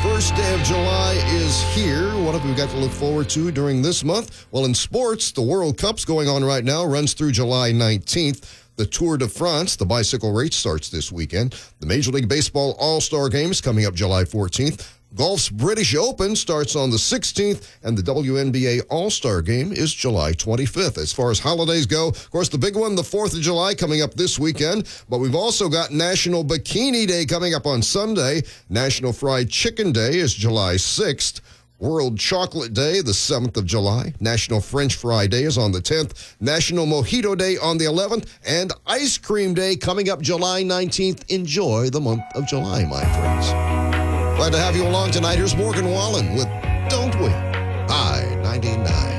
First day of July is here. What have we got to look forward to during this month? Well, in sports, the World Cup's going on right now, runs through July 19th. The Tour de France, the bicycle race, starts this weekend. The Major League Baseball All-Star Game is coming up July 14th. Golf's British Open starts on the 16th, and the WNBA All-Star Game is July 25th. As far as holidays go, of course, the big one, the 4th of July, coming up this weekend. But we've also got National Bikini Day coming up on Sunday. National Fried Chicken Day is July 6th. World Chocolate Day, the 7th of July. National French Fry Day is on the 10th. National Mojito Day on the 11th. And Ice Cream Day coming up July 19th. Enjoy the month of July, my friends. Glad to have you along tonight. Here's Morgan Wallen with Don't We? I-99.